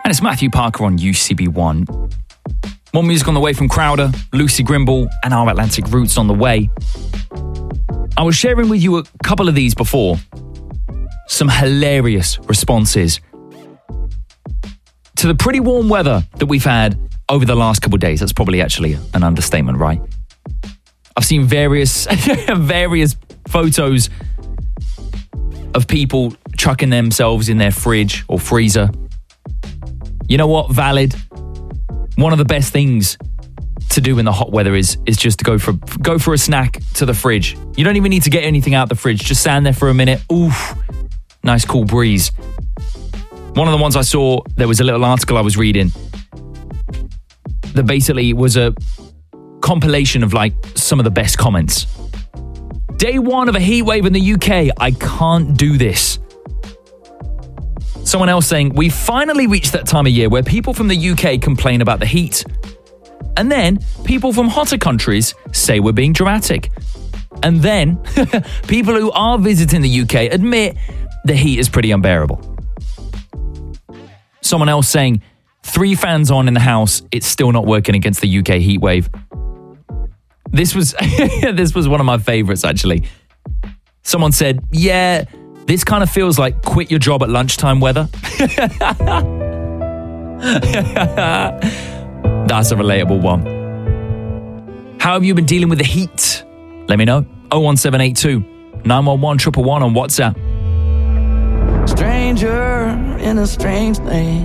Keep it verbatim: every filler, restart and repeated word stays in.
And it's Matthew Parker on U C B one. More music on the way from Crowder, Lucy Grimble, and Our Atlantic Roots on the way. I was sharing with you a couple of these before. Some hilarious responses to the pretty warm weather that we've had over the last couple of days. That's probably actually an understatement, right? I've seen various, various photos of people chucking themselves in their fridge or freezer. You know what? Valid. One of the best things to do in the hot weather is is just to go for go for a snack to the fridge. You don't even need to get anything out the fridge. Just stand there for a minute. Oof. Nice cool breeze. One of the ones I saw, there was a little article I was reading that basically was a compilation of like some of the best comments. Day one of a heat wave in the U K. I can't do this. Someone else saying, we finally reached that time of year where people from the U K complain about the heat. And then people from hotter countries say we're being dramatic. And then people who are visiting the U K admit the heat is pretty unbearable. Someone else saying, three fans on in the house, it's still not working against the U K heat wave. This was this was one of my favorites, actually. Someone said, yeah, this kind of feels like quit your job at lunchtime weather. That's a relatable one. How have you been dealing with the heat? Let me know. oh one seven eight two, nine one one, one one one on WhatsApp. Stranger in a strange land.